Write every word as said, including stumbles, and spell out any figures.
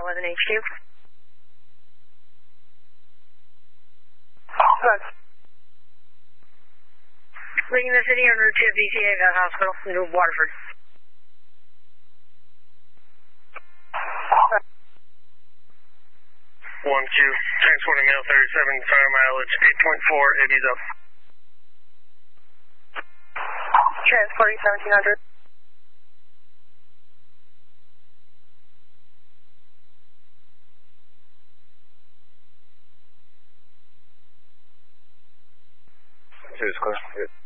eleven H Q. Good. Leaving the city en route to V C A Vet Hospital, New Waterford. one Q, transporting male thirty-seven, final mileage eight point four, A B's up. Transporting seventeen hundred. Two is clear. Good.